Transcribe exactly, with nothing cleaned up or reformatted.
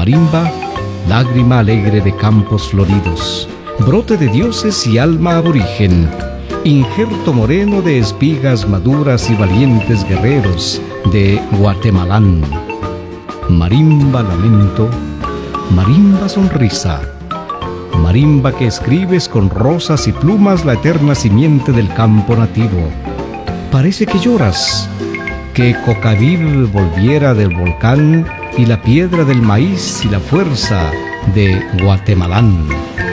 Marimba, lágrima alegre de campos floridos, brote de dioses y alma aborigen, injerto moreno de espigas maduras y valientes guerreros de Guatemalán. Marimba lamento, marimba sonrisa, marimba que escribes con rosas y plumas la eterna simiente del campo nativo. Parece que lloras, que Cocavil volviera del volcán y la piedra del maíz y la fuerza de Guatemalán.